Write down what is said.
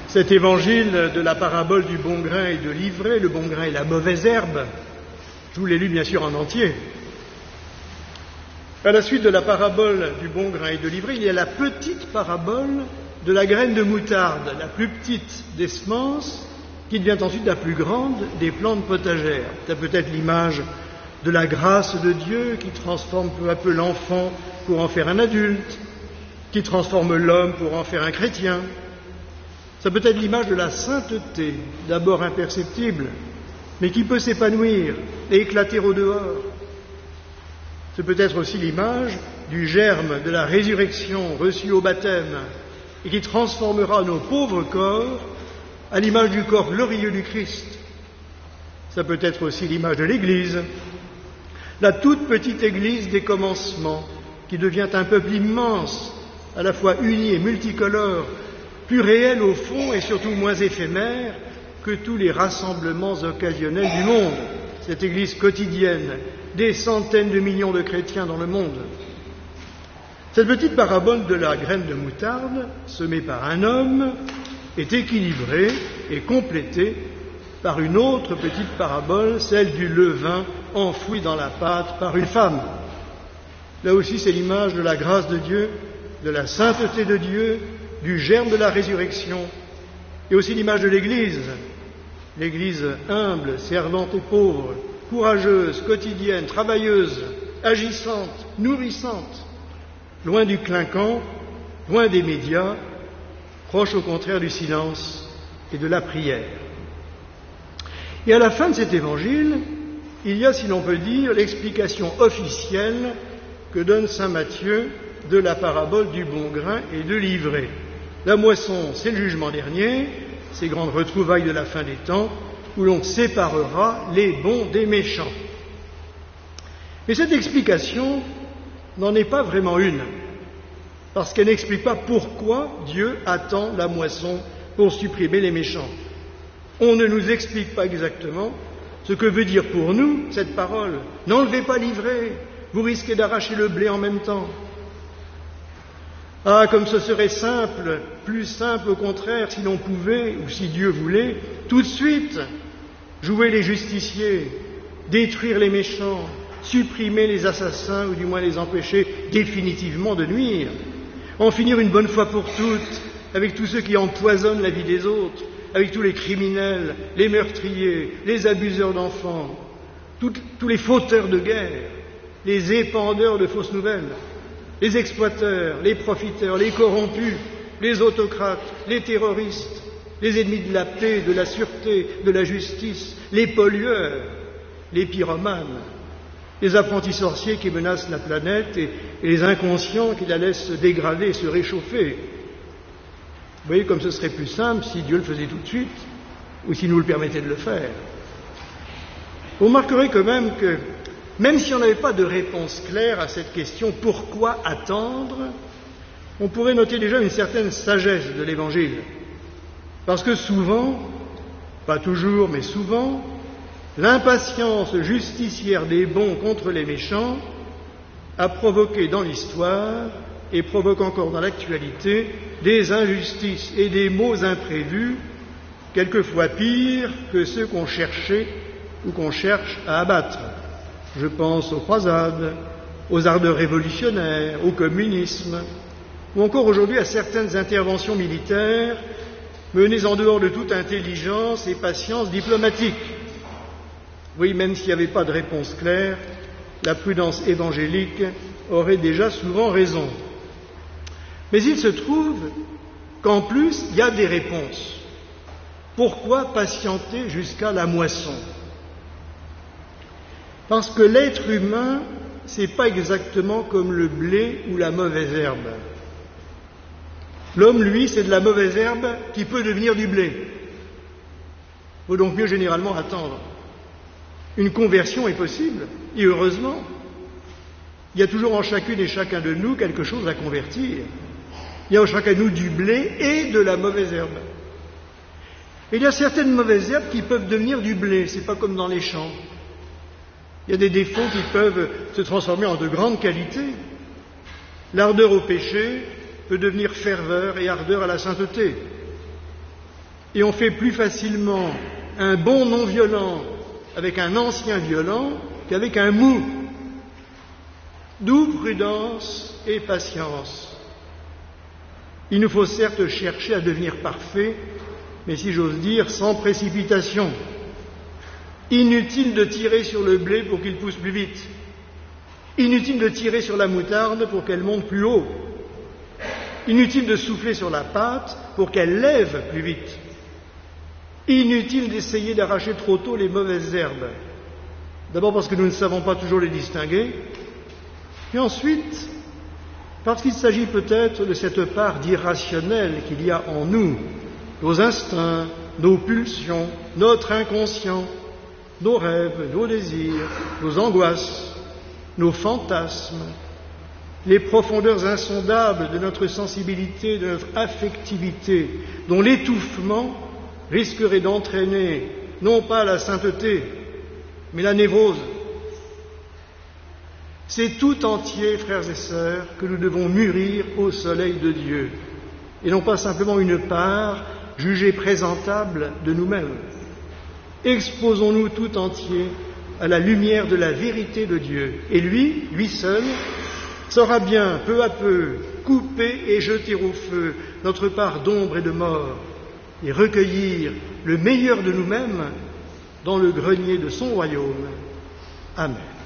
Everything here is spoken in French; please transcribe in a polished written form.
Cet évangile de la parabole du bon grain et de l'ivraie, le bon grain et la mauvaise herbe, je vous l'ai lu bien sûr en entier. À la suite de la parabole du bon grain et de l'ivraie, il y a la petite parabole de la graine de moutarde, la plus petite des semences, qui devient ensuite la plus grande des plantes potagères. C'est peut-être l'image de la grâce de Dieu qui transforme peu à peu l'enfant pour en faire un adulte, qui transforme l'homme pour en faire un chrétien. Ça peut être l'image de la sainteté, d'abord imperceptible, mais qui peut s'épanouir et éclater au dehors. C'est peut-être aussi l'image du germe de la résurrection reçue au baptême et qui transformera nos pauvres corps à l'image du corps glorieux du Christ. Ça peut être aussi l'image de l'Église, la toute petite Église des commencements qui devient un peuple immense, à la fois uni et multicolore, plus réel au fond et surtout moins éphémère que tous les rassemblements occasionnels du monde. Cette Église quotidienne, des centaines de millions de chrétiens dans le monde. Cette petite parabole de la graine de moutarde, semée par un homme, est équilibrée et complétée par une autre petite parabole, celle du levain enfoui dans la pâte par une femme. Là aussi, c'est l'image de la grâce de Dieu, de la sainteté de Dieu, du germe de la résurrection, et aussi l'image de l'Église, l'Église humble, servante et pauvre, courageuse, quotidienne, travailleuse, agissante, nourrissante, loin du clinquant, loin des médias, proche au contraire du silence et de la prière. Et à la fin de cet évangile, il y a, si l'on peut dire, l'explication officielle que donne saint Matthieu de la parabole du bon grain et de l'ivraie. La moisson, c'est le jugement dernier, ces grandes retrouvailles de la fin des temps, où l'on séparera les bons des méchants. Mais cette explication n'en est pas vraiment une, parce qu'elle n'explique pas pourquoi Dieu attend la moisson pour supprimer les méchants. On ne nous explique pas exactement ce que veut dire pour nous cette parole. N'enlevez pas l'ivraie, vous risquez d'arracher le blé en même temps. Ah, comme ce serait simple, plus simple au contraire, si l'on pouvait, ou si Dieu voulait, tout de suite, jouer les justiciers, détruire les méchants, supprimer les assassins, ou du moins les empêcher définitivement de nuire, en finir une bonne fois pour toutes avec tous ceux qui empoisonnent la vie des autres, avec tous les criminels, les meurtriers, les abuseurs d'enfants, tous les fauteurs de guerre, les épandeurs de fausses nouvelles, les exploiteurs, les profiteurs, les corrompus, les autocrates, les terroristes, les ennemis de la paix, de la sûreté, de la justice, les pollueurs, les pyromanes, les apprentis sorciers qui menacent la planète et les inconscients qui la laissent se dégrader et se réchauffer. Vous voyez comme ce serait plus simple si Dieu le faisait tout de suite, ou s'il nous le permettait de le faire. Vous remarquerez quand même que, même si on n'avait pas de réponse claire à cette question « Pourquoi attendre ?», on pourrait noter déjà une certaine sagesse de l'Évangile. Parce que souvent, pas toujours, mais souvent, l'impatience justicière des bons contre les méchants a provoqué dans l'histoire, et provoque encore dans l'actualité, des injustices et des maux imprévus, quelquefois pires que ceux qu'on cherchait ou qu'on cherche à abattre. Je pense aux croisades, aux ardeurs révolutionnaires, au communisme, ou encore aujourd'hui à certaines interventions militaires menées en dehors de toute intelligence et patience diplomatique. Oui, même s'il n'y avait pas de réponse claire, la prudence évangélique aurait déjà souvent raison. Mais il se trouve qu'en plus, il y a des réponses. Pourquoi patienter jusqu'à la moisson ? Parce que l'être humain, c'est pas exactement comme le blé ou la mauvaise herbe. L'homme, lui, c'est de la mauvaise herbe qui peut devenir du blé. Il faut donc mieux généralement attendre. Une conversion est possible, et heureusement. Il y a toujours en chacune et chacun de nous quelque chose à convertir. Il y a en chacun de nous du blé et de la mauvaise herbe. Et il y a certaines mauvaises herbes qui peuvent devenir du blé, c'est pas comme dans les champs. Il y a des défauts qui peuvent se transformer en de grandes qualités. L'ardeur au péché peut devenir ferveur et ardeur à la sainteté. et on fait plus facilement un bon non-violent avec un ancien violent qu'avec un mou. D'où prudence et patience. Il nous faut certes chercher à devenir parfaits, mais si j'ose dire, sans précipitation. Inutile de tirer sur le blé pour qu'il pousse plus vite. Inutile de tirer sur la moutarde pour qu'elle monte plus haut. Inutile de souffler sur la pâte pour qu'elle lève plus vite. Inutile d'essayer d'arracher trop tôt les mauvaises herbes. D'abord parce que nous ne savons pas toujours les distinguer, puis ensuite parce qu'il s'agit peut-être de cette part d'irrationnel qu'il y a en nous, nos instincts, nos pulsions, notre inconscient, nos rêves, nos désirs, nos angoisses, nos fantasmes, les profondeurs insondables de notre sensibilité, de notre affectivité, dont l'étouffement risquerait d'entraîner non pas la sainteté, mais la névrose. C'est tout entier, frères et sœurs, que nous devons mûrir au soleil de Dieu, et non pas simplement une part jugée présentable de nous-mêmes. Exposons-nous tout entier à la lumière de la vérité de Dieu, et lui seul, saura bien, peu à peu, couper et jeter au feu notre part d'ombre et de mort, et recueillir le meilleur de nous-mêmes dans le grenier de son royaume. Amen.